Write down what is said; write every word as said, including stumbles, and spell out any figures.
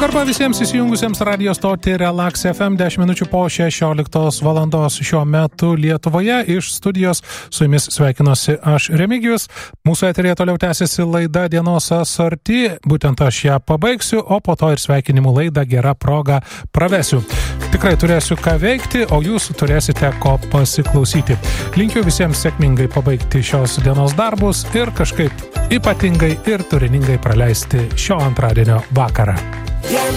Pagarba visiems įsijungusiems radio stotį Relax F M dešimt minučių po šešioliktos valandos šiuo metu Lietuvoje. Iš studijos su jumis sveikinuosi aš Remigijus. Mūsų eterėje toliau tęsiasi laida Dienos asorti. Būtent aš ją pabaigsiu, o po to ir sveikinimų laidą gera proga pravesiu. Tikrai turėsiu ką veikti, o jūs turėsite ko pasiklausyti. Linkiu visiems sėkmingai pabaigti šios dienos darbus ir kažkaip ypatingai ir turiningai praleisti šio antradienio vakarą.